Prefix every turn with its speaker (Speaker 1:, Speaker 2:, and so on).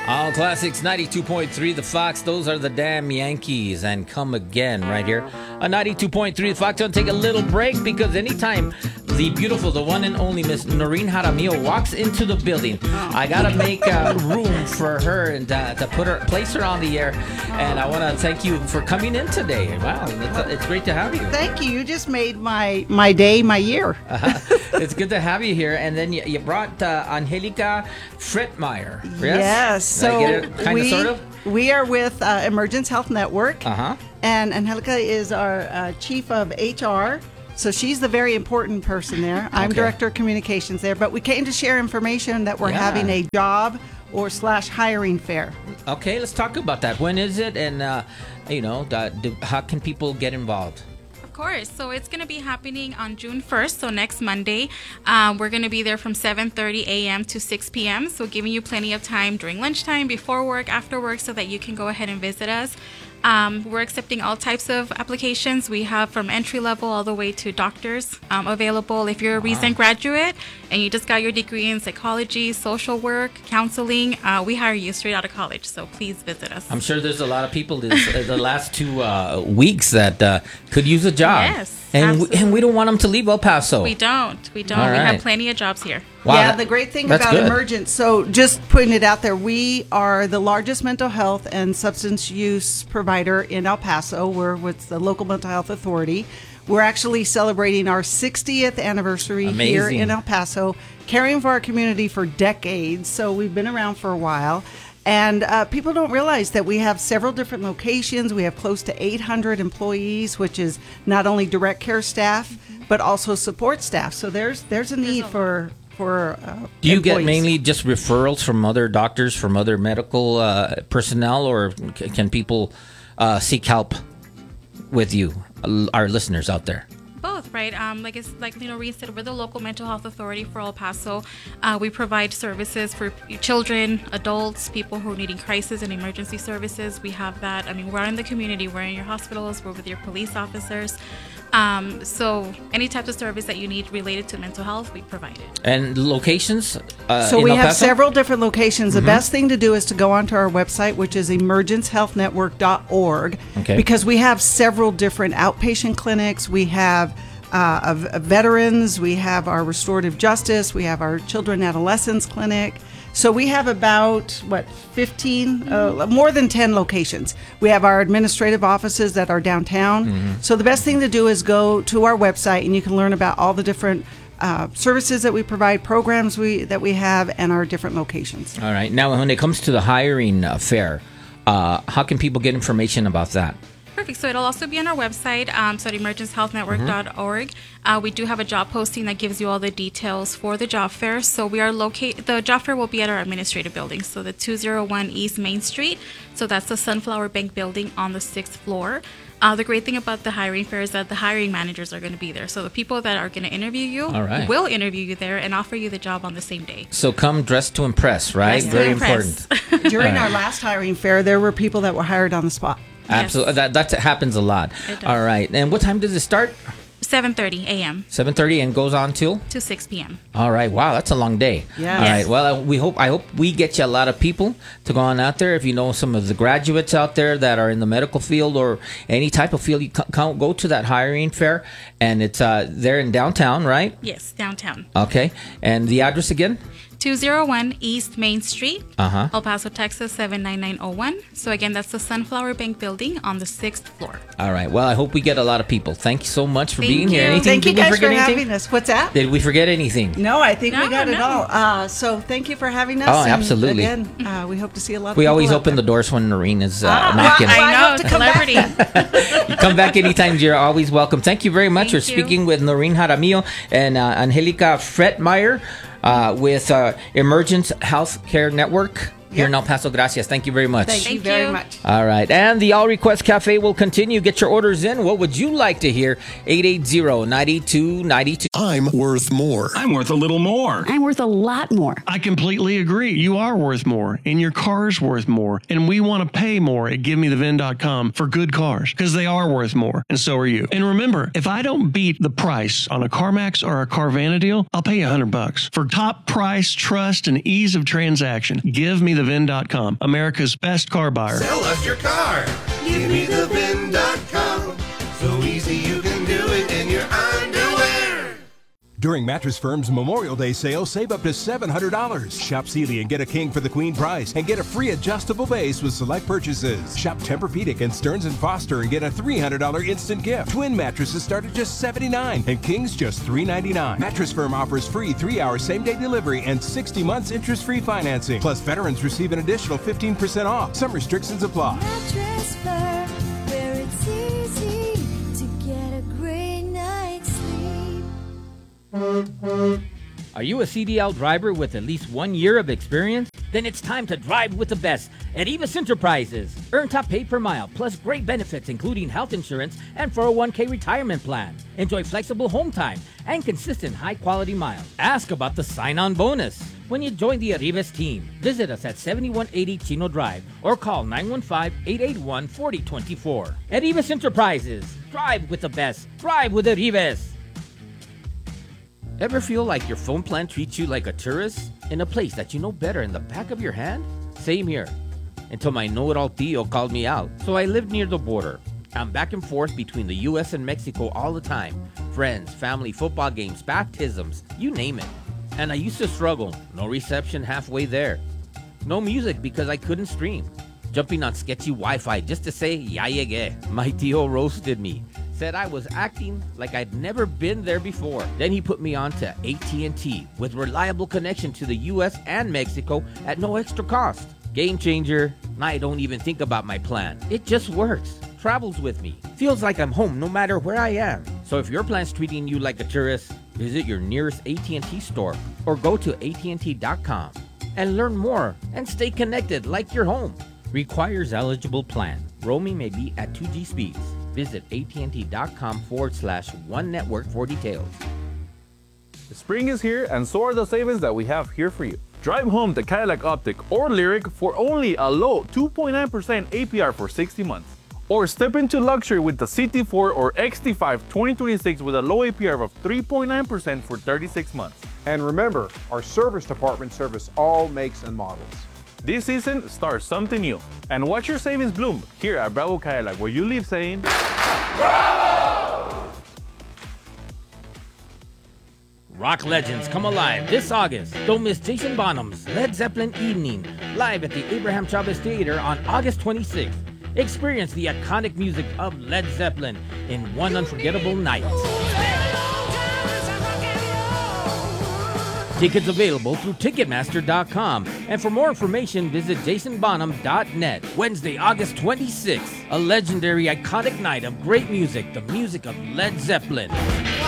Speaker 1: All Classics 92.3 The Fox. Those are the damn Yankees. And come again right here on 92.3 The Fox. I'll take a little break because anytime the beautiful, the one and only Miss Noreen Jaramillo walks into the building, I got to make room for her and to place her on the air. And I want to thank you for coming in today. Wow, it's great to have you.
Speaker 2: Thank you. You just made my day, my year.
Speaker 1: It's good to have you here. And then you brought Angelica Fretmeyer.
Speaker 2: Yes.
Speaker 1: So sort of?
Speaker 2: We are with Emergence Health Network.
Speaker 1: Uh-huh.
Speaker 2: And Angelica is our chief of HR. So she's the very important person there. I'm director of communications there. But we came to share information that we're having a job or / hiring fair.
Speaker 1: Okay, let's talk about that. When is it? And, how can people get involved?
Speaker 3: Of course. So it's going to be happening on June 1st, so next Monday. We're going to be there from 7:30 a.m. to 6 p.m., so giving you plenty of time during lunchtime, before work, after work, so that you can go ahead and visit us. We're accepting all types of applications. We have from entry level all the way to doctors available. If you're a recent graduate and you just got your degree in psychology, social work, counseling, we hire you straight out of college. So please visit us.
Speaker 1: I'm sure there's a lot of people the last 2 weeks that could use a job.
Speaker 3: Yes.
Speaker 1: And we don't want them to leave El Paso.
Speaker 3: We don't.
Speaker 1: All
Speaker 3: We
Speaker 1: right.
Speaker 3: have plenty of jobs here.
Speaker 1: Wow,
Speaker 2: Yeah, the great thing about
Speaker 1: good.
Speaker 2: Emergence, so just putting it out there, we are the largest mental health and substance use provider in El Paso. We're with the local mental health authority. We're actually celebrating our 60th anniversary here in El Paso, caring for our community for decades. So we've been around for a while. And people don't realize that we have several different locations. We have close to 800 employees, which is not only direct care staff, but also support staff. So there's a need for
Speaker 1: Do you get mainly just referrals from other doctors, from other medical personnel, or can people seek help with you, our listeners out there?
Speaker 3: Both, right? Like Noreen said, we're the local mental health authority for El Paso. We provide services for children, adults, people who are needing crisis and emergency services. We have that. I mean, we're in the community. We're in your hospitals. We're with your police officers. So any type of service that you need related to mental health, we provide it.
Speaker 1: And locations?
Speaker 2: So we have several different locations. The best thing to do is to go onto our website, which is emergencehealthnetwork.org, because we have several different outpatient clinics. We have veterans. We have our restorative justice. We have our children and adolescents clinic. So we have about, 15, more than 10 locations. We have our administrative offices that are downtown. So the best thing to do is go to our website, and you can learn about all the different services that we provide, programs that we have, and our different locations.
Speaker 1: All right. Now, when it comes to the hiring fair, how can people get information about that?
Speaker 3: Perfect. So it'll also be on our website, so at emergencehealthnetwork.org. We do have a job posting that gives you all the details for the job fair. So we are the job fair will be at our administrative building, so the 201 East Main Street. So that's the Sunflower Bank building on the 6th floor. The great thing about the hiring fair is that the hiring managers are going to be there. So the people that are going to interview you will interview you there and offer you the job on the same day.
Speaker 1: So come dressed to impress, right? Very important.
Speaker 2: During our last hiring fair, there were people that were hired on the spot.
Speaker 1: Absolutely. That happens a lot. All right. And what time does it start?
Speaker 3: 7:30 a.m.
Speaker 1: 7:30 and goes on till
Speaker 3: 6 p.m.
Speaker 1: All right. Wow, that's a long day.
Speaker 2: Yeah.
Speaker 1: All right. Well, I hope we get you a lot of people to go on out there. If you know some of the graduates out there that are in the medical field or any type of field, you go to that hiring fair, and it's there in downtown, right?
Speaker 3: Yes, downtown.
Speaker 1: Okay. And the address again?
Speaker 3: 201 East Main Street,
Speaker 1: Uh-huh.
Speaker 3: El Paso, Texas 79901. So again, that's the Sunflower Bank building on the 6th floor.
Speaker 1: All right. Well, I hope we get a lot of people. Thank you so much for being here.
Speaker 3: you.
Speaker 2: Thank you
Speaker 1: Did we
Speaker 2: guys
Speaker 1: forget
Speaker 2: for
Speaker 1: anything?
Speaker 2: having us. What's that?
Speaker 1: Did we forget anything?
Speaker 2: No, I think we
Speaker 3: No,
Speaker 2: got it
Speaker 3: no.
Speaker 2: all. So thank you for having us.
Speaker 1: Oh,
Speaker 2: and
Speaker 1: absolutely.
Speaker 2: again, we hope to see a lot of
Speaker 1: We
Speaker 2: people
Speaker 1: always
Speaker 2: out
Speaker 1: open
Speaker 2: there.
Speaker 1: the doors when Noreen is knocking.
Speaker 2: I
Speaker 3: I know,
Speaker 2: hope to come back
Speaker 3: celebrity.
Speaker 1: You come back anytime. You're always welcome. Thank you very much.
Speaker 3: Thank
Speaker 1: We're
Speaker 3: you.
Speaker 1: speaking with Noreen Jaramillo and Angelica Fretmeyer with Emergence Healthcare Network here in El Paso. Gracias. Thank you very much.
Speaker 2: Thank you
Speaker 3: Thank
Speaker 2: very
Speaker 3: you.
Speaker 2: much.
Speaker 1: All right. And the All Request Cafe will continue. Get your orders in. What would you like to hear? 880-9292.
Speaker 4: I'm worth more.
Speaker 5: I'm worth a little more.
Speaker 6: I'm worth a lot more.
Speaker 5: I completely agree. You are worth more, and your car's worth more. And we want to pay more at GiveMeTheVin.com for good cars, because they are worth more, and so are you. And remember, if I don't beat the price on a CarMax or a Carvana deal, I'll pay you $100. For top price, trust, and ease of transaction, GiveMeTheVin.com VIN.com, America's best car buyer.
Speaker 4: Sell us your car. GiveMeTheVIN.com. So easy you can do it in your underwear.
Speaker 6: During Mattress Firm's Memorial Day sale, save up to $700. Shop Sealy and get a king for the queen price and get a free adjustable base with select purchases. Shop Tempur-Pedic and Stearns & Foster and get a $300 instant gift. Twin mattresses start at just $79 and kings just $399. Mattress Firm offers free 3-hour same-day delivery and 60 months interest-free financing. Plus, veterans receive an additional 15% off. Some restrictions apply.
Speaker 7: Mattress Firm, where it's easy to get a great night's sleep.
Speaker 1: Are you a CDL driver with at least 1 year of experience? Then it's time to drive with the best at Evis Enterprises. Earn top pay per mile, plus great benefits including health insurance and 401k retirement plan. Enjoy flexible home time and consistent high-quality miles. Ask about the sign-on bonus when you join the Arribas team. Visit us at 7180 Chino Drive or call 915-881-4024. At Evis Enterprises, drive with the best. Drive with Arribas. Ever feel like your phone plan treats you like a tourist in a place that you know better in the back of your hand? Same here. Until my know-it-all Tio called me out. So I lived near the border. I'm back and forth between the U.S. and Mexico all the time. Friends, family, football games, baptisms, you name it. And I used to struggle. No reception halfway there. No music because I couldn't stream. Jumping on sketchy Wi-Fi just to say, ya llegué. My Tio roasted me. Said I was acting like I'd never been there before. Then he put me on to AT&T with reliable connection to the US and Mexico at no extra cost. Game changer. I don't even think about my plan. It just works. Travels with me. Feels like I'm home no matter where I am. So if your plan's treating you like a tourist, visit your nearest AT&T store or go to AT&T.com and learn more and stay connected like you're home. Requires eligible plan. Roaming may be at 2G speeds. Visit AT&T.com/One Network for details.
Speaker 8: The spring is here, and so are the savings that we have here for you. Drive home the Cadillac Optic or Lyric for only a low 2.9% APR for 60 months. Or step into luxury with the CT4 or XT5 2026 with a low APR of 3.9% for 36 months.
Speaker 9: And remember, our service department service all makes and models.
Speaker 8: This season, start something new. And watch your savings bloom here at Bravo Cadillac, where you live saying, Bravo!
Speaker 1: Rock legends come alive this August. Don't miss Jason Bonham's Led Zeppelin Evening, live at the Abraham Chavez Theater on August 26th. Experience the iconic music of Led Zeppelin in one unforgettable night. Tickets available through Ticketmaster.com. And for more information, visit JasonBonham.net. Wednesday, August 26th, a legendary, iconic night of great music, the music of Led Zeppelin.